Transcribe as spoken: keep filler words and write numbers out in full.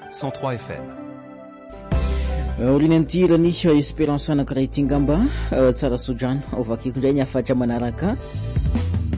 cent trois F M. Olinantirany Espérance anankiray ity ngamba tsara sodrano ovakiko ndray ny afatra manaraka